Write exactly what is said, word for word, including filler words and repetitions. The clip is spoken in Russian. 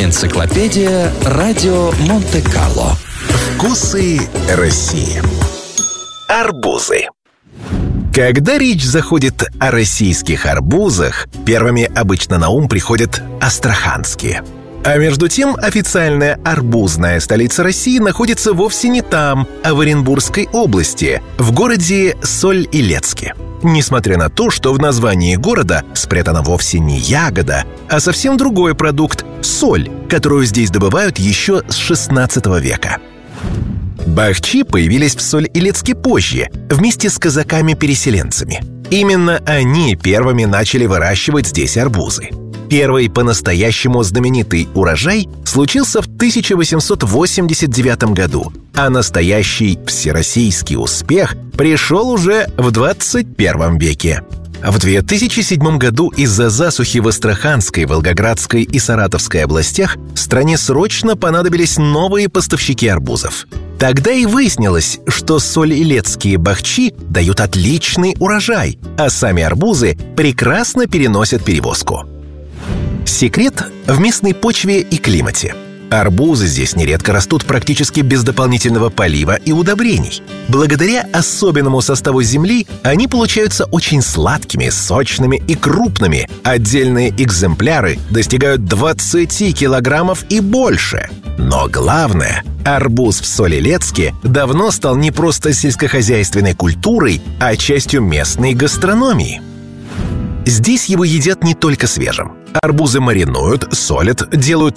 Энциклопедия Радио Монте-Карло. Вкусы России. Арбузы. Когда речь заходит о российских арбузах, первыми обычно на ум приходят астраханские. А между тем, официальная арбузная столица России находится вовсе не там, а в Оренбургской области, в городе Соль-Илецке. Несмотря на то, что в названии города спрятана вовсе не ягода, а совсем другой продукт – соль, которую здесь добывают еще с шестнадцатого века. Бахчи появились в Соль-Илецке позже, вместе с казаками-переселенцами. Именно они первыми начали выращивать здесь арбузы. Первый по-настоящему знаменитый урожай случился в тысяча восемьсот восемьдесят девятом году, а настоящий всероссийский успех пришел уже в двадцать первом веке. В две тысячи седьмом году из-за засухи в Астраханской, Волгоградской и Саратовской областях стране срочно понадобились новые поставщики арбузов. Тогда и выяснилось, что соль-илецкие бахчи дают отличный урожай, а сами арбузы прекрасно переносят перевозку. Секрет в местной почве и климате. Арбузы здесь нередко растут практически без дополнительного полива и удобрений. Благодаря особенному составу земли они получаются очень сладкими, сочными и крупными. Отдельные экземпляры достигают двадцати килограммов и больше. Но главное, арбуз в Соль-Илецке давно стал не просто сельскохозяйственной культурой, а частью местной гастрономии. Здесь его едят не только свежим. Арбузы маринуют, солят, делают